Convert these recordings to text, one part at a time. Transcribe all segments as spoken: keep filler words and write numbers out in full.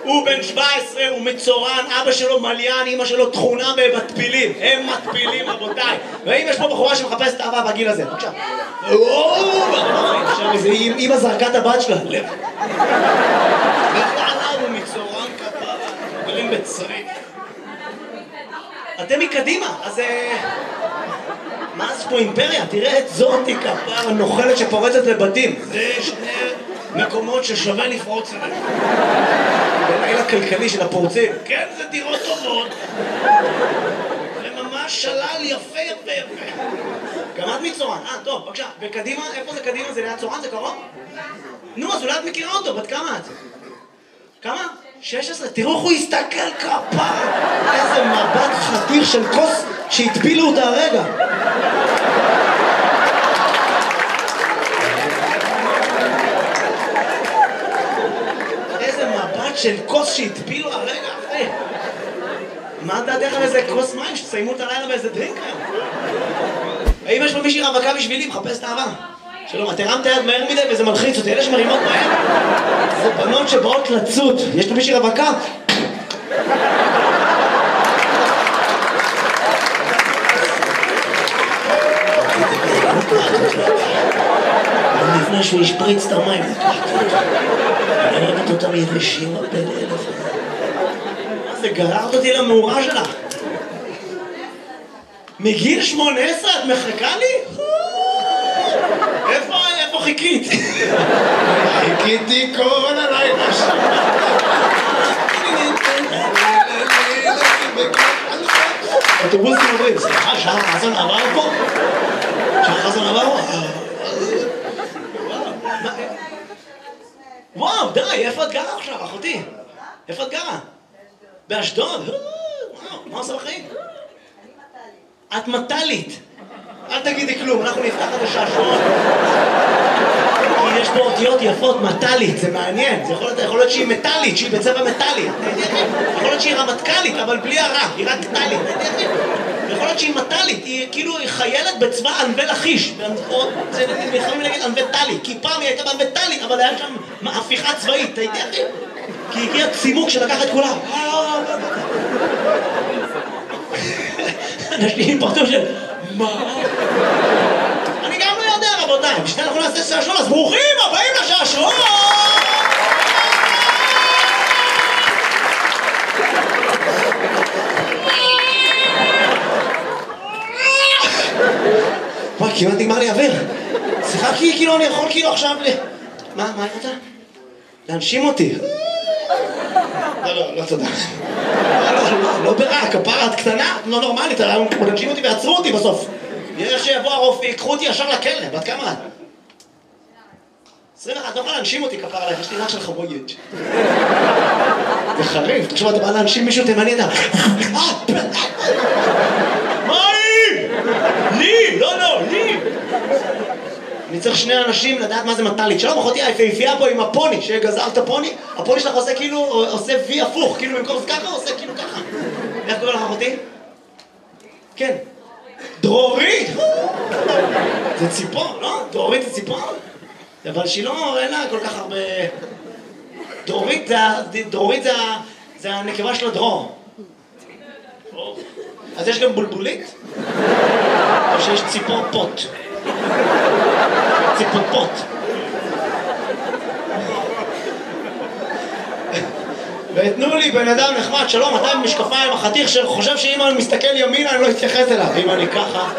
הוא בן שבע עשרה, הוא מצורן, אבא שלו מליין, אמא שלו תכונה במטפילים. הם מטפילים, רבותיי. ואם יש פה בחורה שמחפשת אהבה בגיל הזה, בבקשה. עכשיו איזה אמא זרקה את הבת שלה. לך עליו, הוא מצורן כפרה. גרים בצריף. אתם מקדימה, אז... מה זה פה אימפריה? תראה את זאתי כפרה נוחלת שפורצת לבתים. זה שני מקומות ששווה לפרוץ אליהם. בלילה כלכלי של הפורצים. כן, זה דירות טובות. זה ממש שלל יפה יפה יפה. גם את מצורן. אה, טוב, בבקשה. וקדימה, איפה זה קדימה? זה ליד צורן? זה קרוב? נו, אז אולי את מכירה אותו. בת כמה את? כמה? שש עשרה. תראו איך הוא הסתכל כפרה. איזה מבט חתיר של כוס שהטבילו אותה הרגע. של כוס שהטפילו הרגע אחרי. מה דעתך על איזה כוס מים שתסיימו את הלילה באיזה דרינק היום? האם יש פה מישהי רווקה בשבילי? מחפש את האהבה. שלום, את הרמת היד מהר מדי וזה מלחיץ אותי. אלה שמרימות מהר זה בנות שבאות לצוד. יש פה מישהי רווקה? לפני שהוא ישפריץ את המים. אני אוהבת אותם יבשים הפה לאלף. מה זה, גררת אותי למאורה שלך? מגיל שמונה עשרה את מחכה לי? איפה, איפה חיכית? חיכיתי כל הלילה שם. אוטובוסים עוברים, סליחה, שעה חסן עבר פה? שעה חסן עבר פה? וואו, די, איפה את גרה עכשיו, אחותי? איפה את גרה? באשדוד? וואו, מה עושה בחיים? את מטלית. אל תגידי כלום, אנחנו נפתח את השעשועון. כי יש פה אותיות יפות, מטלית, זה מעניין. זה יכול להיות, יכול להיות שהיא מטלית, שהיא בצבע מטלי. יכול להיות שהיא רמטכ"לית, אבל בלי הרע, היא רק טלית. יכול להיות שהיא מטלית, היא כאילו חיילת בצבא ענבי לחיש. זה יכולים להגיד ענבי טלי, כי פעם היא הייתה בענבי טלי, אבל היה שם הפיכה צבאית, אתה יודע? כי הגיע צימוק שלקח את כולם. אנשים פרטו של... מה? אני גם לא יודע, רבותיי. בשביל אנחנו נעשה שעשועון, אז ברוכים הבאים לשעשועון! וואי, כמעט נגמר לי אוויר. סליחה, כאילו אני יכול כאילו עכשיו ל... מה, מה אני רוצה? להנשים אותי. לא, לא, לא תודה. לא ברע, כפרה, את קטנה, לא נורמלית, להנשים אותי ועצרו אותי בסוף. יראה שיבוא הרופא, יקחו אותי ישר לכלא, בת כמה את? עשרים ואחת, לא יכולה להנשים אותי כפרה עליך, יש לי רך של חבויית. זה חריף, תחשוב, אתה בא להנשים מישהו תימני, אתה... מה היא? לי, לא, לא, לי. אני צריך שני אנשים לדעת מה זה מטלית. שלום, אחותי היפהפייה פה עם הפוני, שגזרת את הפוני, הפוני שלך עושה כאילו, עושה וי הפוך, כאילו במקום זה ככה, עושה כאילו ככה. איך קורא לך אחותי? כן. דרורית! זה ציפור, לא? דרורית זה ציפור? אבל שהיא לא, אין לה כל כך הרבה... דרורית זה, דרורית זה, זה הנקבה של הדרור. אז יש גם בולבולית? או שיש ציפור פוט? ציפור פוט. ותנו לי בן אדם נחמד, שלום, אתה עם משקפיים, החתיך שחושב שאם אני מסתכל ימינה אני לא אתייחס אליו, אם אני ככה.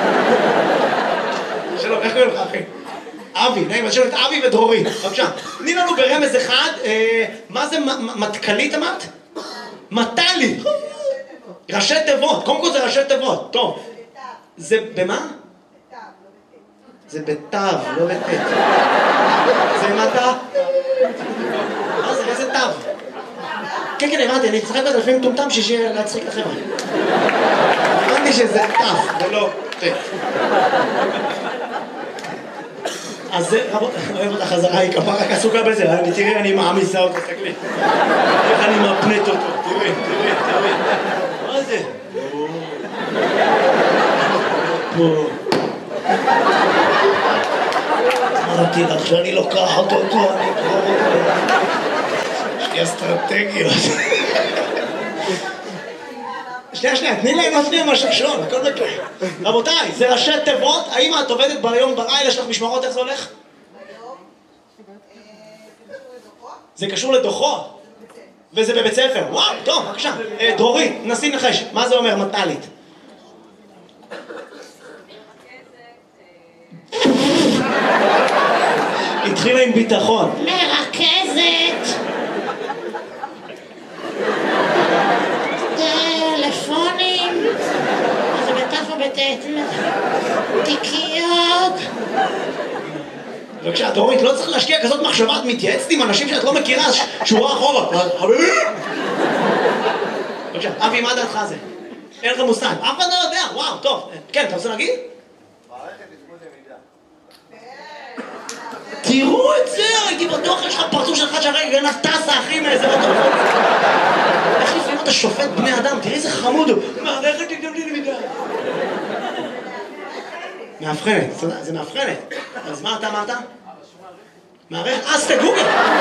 שלום, איך קוראים לך אחי? אבי, נעים, אז שלום את אבי ודרורי, בבקשה. תני לנו ברמז אחד, מה זה מטכלית אמרת? מטלי. ראשי תיבות, קודם כל זה ראשי תיבות, טוב. זה במה? זה בתו, לא בתת. זה מטה? מה זה, איזה תו? כן, כן, הבנתי, אני אצחק את לפעמים טומטם שיהיה להצחיק את החבר'ה. הבנתי שזה תו, ולא תת. אז זה, רבות, אוהב אותה חזרה, היא כפה רק עסוקה בזה, תראי, אני מעמיסה אותו, תסתכלי. איך אני מפנט אותו, תראי, תראי, תראי. מה זה? פה. אמרתי לך שאני לוקחת אותו, אני אקרור אותו. אסטרטגיות. שנייה, שנייה, תני להם עוד שנייה משהו שון, הכל בקר. רבותיי, זה ראשי תיבות, האם את עובדת ביום בלילה, יש לך משמרות, איך זה הולך? זה קשור לדוחות. וזה בבית ספר. וואו, טוב, בבקשה. דרורית, נסי נחש, מה זה אומר מטלית? התחילה עם ביטחון. מרכזת. טלפונים. זה בתף ובטט. תיקיות. בבקשה, דורית, לא צריך להשקיע כזאת מחשבה, את מתייעצת עם אנשים שאת לא מכירה, שורה אחורה. בבקשה, אבי, מה דעתך זה? אין לך מושג. אף אחד לא יודע, וואו, טוב. כן, אתה רוצה להגיד? מערכת תפקוד למידה. תראו את זה, הייתי בטוח, יש לך פרצוף שלך שהרגע גנב טסה, אחי, מאיזה בטוח. איך לפעמים אתה שופט בני אדם, תראי איזה חמוד הוא. מערכת תפקוד למידה. מאבחנת, זה מאבחנת. אז מה אתה אמרת? מערכת, אז תגוגל.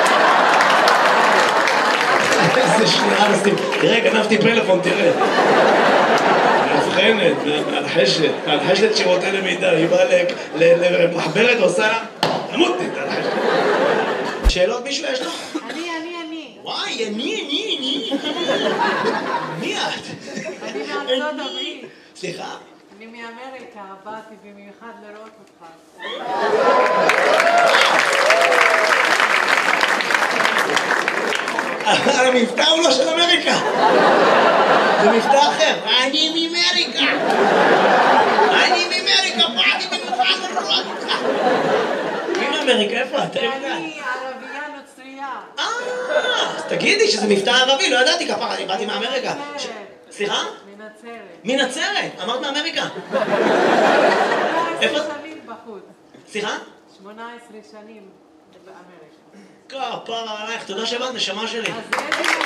איזה שנייה נסים. תראה, גנבתי פלאפון, תראה. מאבחנת, מהלחשת, מהלחשת שירותי למידה. היא באה למחברת ועושה לה, תמותי, תלחשת. שאלות מישהו יש לו? אני, אני, אני. וואי, אני, אני, אני. מי את? אני מארצות הברית. סליחה? אני מאמריקה, באתי במיוחד לראות אותך. המבטא הוא לא של אמריקה. זה מבטא אחר. אני מאמריקה. אני מאמריקה, באתי במיוחד לראות אותך. מי מאמריקה? איפה את? ואני ערבייה נוצרייה. אה, אז תגידי שזה מבטא ערבי, לא ידעתי כפרה, אני באתי מאמריקה. סליחה? מנצרת. מנצרת? אמרת מאמריקה. שמונה עשרה שנים בחוץ. סליחה? שמונה עשרה שנים באמריקה. כפרה עלייך, תודה שבאת, נשמה שלי. אז איזה מזל.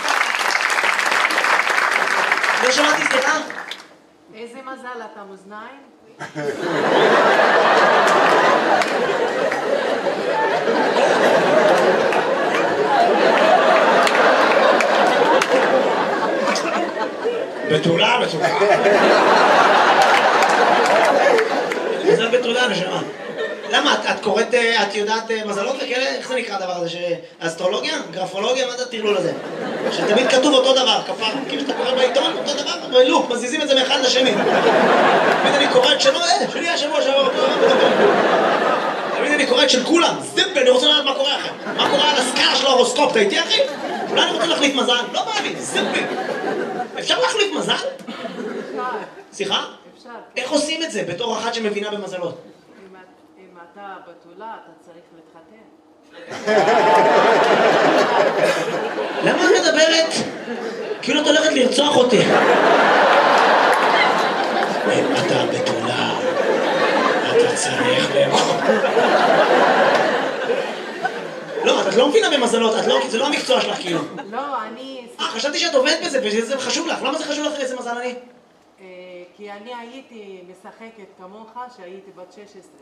לא שמעתי, סליחה? איזה מזל אתה מאזניים? בתולה, בתולה. מזל בתולה, נשמה. למה? את, את קוראת, את יודעת מזלות וכאלה? איך זה נקרא הדבר הזה? אסטרולוגיה? גרפולוגיה? מה זה הטרלול הזה? שתמיד כתוב אותו דבר, כפר. כאילו שאתה קורא בעיתון, אותו דבר, בלופ, מזיזים את זה מאחד לשני. תמיד אני קורא את שלו, אה, שלי השבוע שעבר. תמיד אני קורא את של כולם. זיפ, אני רוצה לדעת מה קורה אחר. מה קורה על הסקאלה של ההורוסקופ, אתה איתי אחי? אולי אני רוצה להחליף מזל? לא בא לי, זיפי. אפשר להחליף מזל? אפשר. סליחה? אפשר. איך עושים את זה בתור אחת שמבינה במזלות? אם אתה בתולה, אתה צריך להתחתן. למה את מדברת? כאילו את הולכת לרצוח אותי. אם אתה בתולה, אתה צריך לאכול. לא, את לא מבינה במזלות, זה לא המקצוע שלך כאילו. לא, אני... אה, חשבתי שאת עובדת בזה וזה חשוב לך. למה זה חשוב לך איזה מזל אני? כי אני הייתי משחקת כמוך שהייתי בת שש עשרה.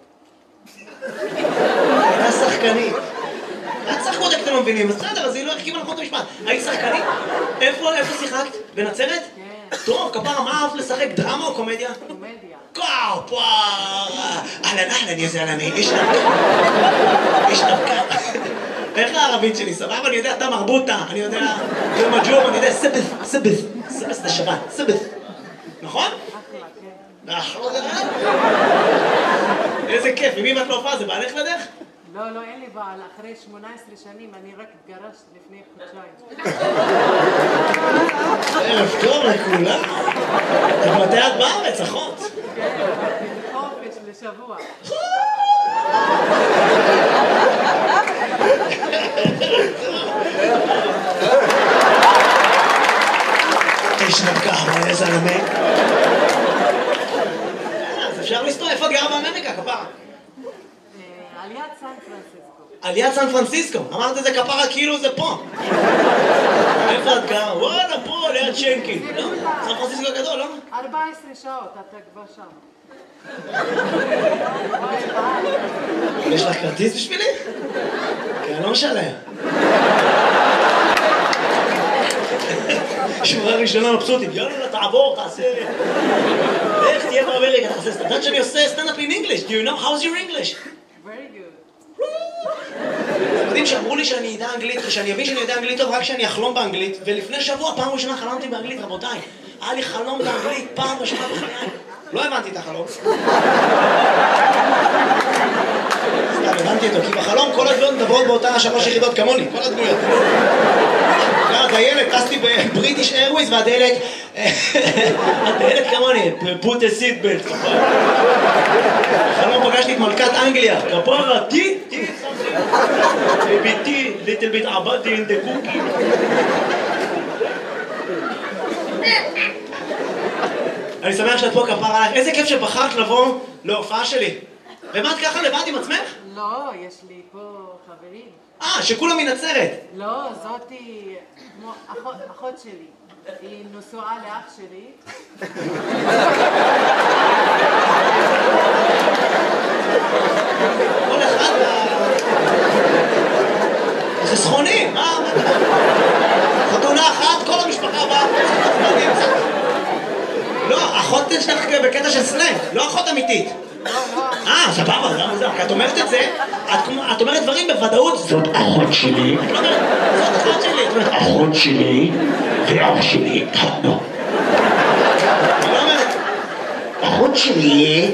הייתה שחקנית. את שחקות אתם לא מבינים, בסדר, אז היא לא החכימה נכון את המשפט. היית שחקנית? איפה שיחקת? בנצרת? כן. טוב, כפרה, מה אהבת לשחק? דרמה או קומדיה? קומדיה. כפרה! אהלן, אהלן, יא זלמי, איש נבקה. איש נבקה. איך הערבית שלי? סבבה? אני יודע, אתה מרבוטה, אני יודע, זה מג'וב, אני יודע, סבס, סבס, סבס זה שבת, סבס. נכון? אחלה, כן. איזה כיף, עם מי את לא הופעה? זה בעלך לדרך? לא, לא, אין לי בעל. אחרי שמונה עשרה שנים אני רק התגרשת לפני חודשיים. ערב טוב לכולם. את מתי את בארץ, אחות? כן, חופש לשבוע. איש נבקה, אבל איזה זלמי. אז אפשר לסתור, איפה את גרה באמריקה, כפרה? על יד סן פרנסיסקו. על יד סן פרנסיסקו. אמרת את זה כפרה כאילו זה פה. איפה את גרה? וואלה, פה, ליד שנקי. לא? סן פרנסיסקו גדול, לא? ארבע עשרה שעות, אתה כבר שם. יש לך כרטיס בשבילי? כי אני לא משלם. שורה ראשונה מבסוטים, יאללה, תעבור, תעשה... איך תהיה באמריקה, תעשה סטנדאפ. אתה יודע שאני עושה סטנדאפ in English, do you know how's your English? Very good. זה מדהים שאמרו לי שאני אדע אנגלית, ושאני אבין שאני יודע אנגלית טוב רק כשאני אחלום באנגלית, ולפני שבוע, פעם ראשונה חלמתי באנגלית, רבותיי. היה לי חלום באנגלית, פעם ראשונה בחיי. לא הבנתי את החלום. סתם, הבנתי אותו, כי בחלום כל הדמויות מדברות באותה שלוש יחידות כמוני, כל הדמויות. הדיילת, טסתי בבריטיש איירוויז, והדיילת... הדיילת כמוני, put a seat belt. בחלום פגשתי את מלכת אנגליה, כפרה, טי, טי, ביתי, little bit עבדתי in the cookie. אני שמח שאת פה כפרה עליך. איזה כיף שבחרת לבוא להופעה שלי. ובאת ככה לבד עם עצמך? לא, יש לי פה חברים. אה, שכולם מנצרת. לא, זאתי כמו אחות, אחות שלי. היא נשואה לאח שלי. כל אחד... זה סכוני, מה? חתונה אחת, כל המשפחה באה. לא, אחות שלך בקטע של סלנג, לא אחות אמיתית. אה, סבבה, זה מוזר, כי את אומרת את זה, את אומרת דברים בוודאות, זאת אחות שלי. את לא אומרת, זאת אחות שלי. את אומרת, אחות שלי ואח שלי התחתנו. את לא אומרת, אחות שלי...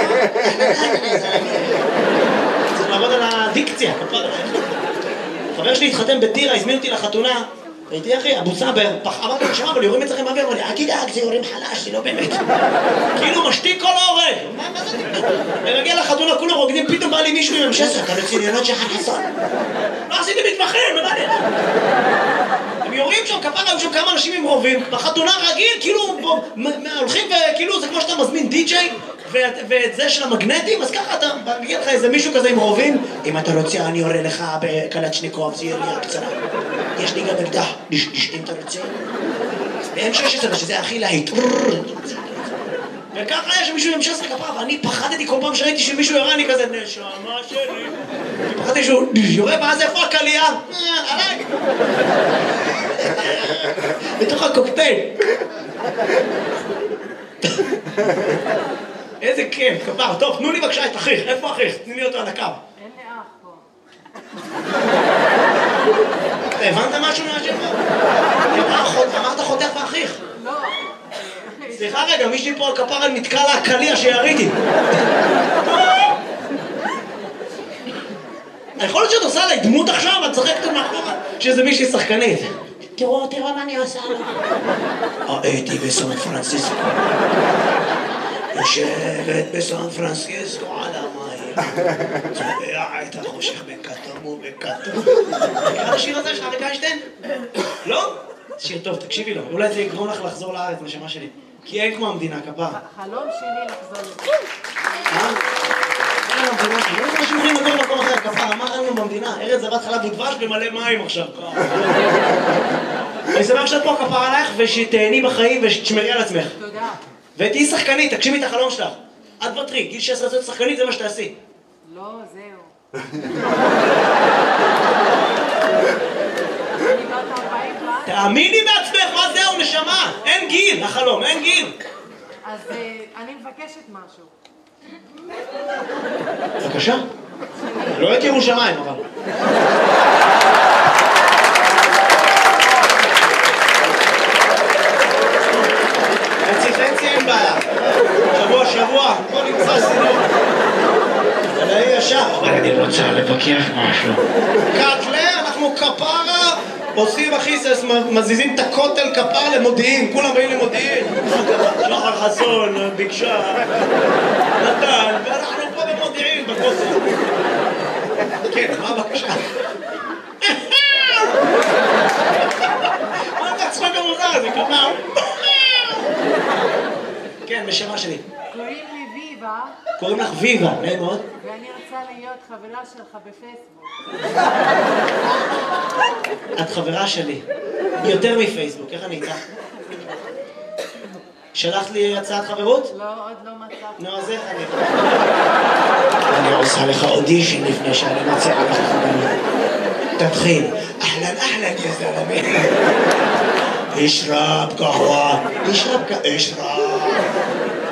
צריך לעבוד על הדיקציה, כפר. חבר שלי התחתן בטירה, הזמין אותי לחתונה. הייתי אחי, אבו סאבר, אמרתי לו, שמע, אבל יורים אצלכם באוויר, אמר לי, אל תדאג, זה יורים חלש, זה לא באמת. כאילו משתיק כל ההורג. מה זה תקדם? אני מגיע לחתונה, כולם רוקדים, פתאום בא לי מישהו עם המשסר, אתה רציני, אני לא שחר חסון. לא עשיתי מתמחים, מה לי? הם יורים שם, כפר, היו שם כמה אנשים עם רובים, בחתונה רגיל, כאילו, הולכים וכאילו, זה כמו שאתה מזמין די-ג'יי, ואת זה של המגנטים, אז ככה אתה מגיע לך איזה מישהו כזה עם רובים, אם אתה רוצה, אני יורה לך בקלצ'ניקוב, זה ירייה קצרה. יש לי גם אקדח, אם אתה רוצה. ב-אם שש עשרה, שזה הכי להיט. וככה היה שמישהו עם שש עשרה כפרה, ואני פחדתי כל פעם שראיתי שמישהו יורה, אני כזה, נשמה שלי. פחדתי שהוא יורה, ואז איפה הקלייה? עליי. בתוך הקוקטייל. איזה כיף, כפר. טוב, תנו לי בבקשה את אחיך. איפה אחיך? תני לי אותו על הקו. אין לי אח פה. אתה הבנת משהו מהשם פה? אמרת חותך ואחיך. לא. סליחה רגע, מישהי פה על כפר נתקע לה הקליע שיריתי. יכול להיות שאת עושה עליי דמות עכשיו, את צחקת מאחורה שזה מישהי שחקנית. תראו, תראו מה אני עושה לה. הייתי בסן פרנסיסקו. יושבת בסן פרנסיסקו על המים. צובע את החושך בכתום ובכתום. מכירה את השיר הזה של אריק איינשטיין? לא? שיר טוב, תקשיבי לו. אולי זה יגרום לך לחזור לארץ, נשמה שלי. כי אין כמו המדינה, כפר. חלום שלי לחזור לפה. אה? אין לנו במדינה, לא יודע שאתם יכולים לגור במקום אחר, כפר. אמר לנו במדינה, ארץ זבת חלב ודבש במלא מים עכשיו. אני שמח שאת פה כפר עלייך ושתהני בחיים ושתשמרי על עצמך. תודה. ותהי שחקנית, תגשימי את החלום שלך. את ותרי, גיל שש עשרה להיות שחקנית זה מה שתעשי. לא, זהו. אני בת ארבעים פעם. תאמיני בעצמך, מה זהו נשמה? אין גיל, החלום, אין גיל. אז אני מבקשת משהו. בבקשה. לא את ירושלים, אבל. חצי חצי אין בעיה. שבוע שבוע, בוא נמצא סידור. זה לא ישר. אני רוצה לבקש משהו. קטלה, אנחנו כפרה, עושים אחיסס, מזיזים את הכותל כפר למודיעין, כולם באים למודיעין. שחר חסון, ביקשה, נתן, ואנחנו פה במודיעין, בכותל. כן, מה הבקשה? מה אתה צחוק המוזר הזה, כפר? כן, בשמה שלי. קוראים לי ויבה. קוראים לך ויבה, נעים מאוד. ואני רוצה להיות חברה שלך בפייסבוק. את חברה שלי. יותר מפייסבוק, איך אני איתך? שלחת לי הצעת חברות? לא, עוד לא מצאתי. נו, אז איך אני... אני עושה לך אודישן לפני שאני מציעה לך חברות. תתחיל. אהלן, אהלן, יא זלמי. اشرب قهوة اشرب ك... اشرب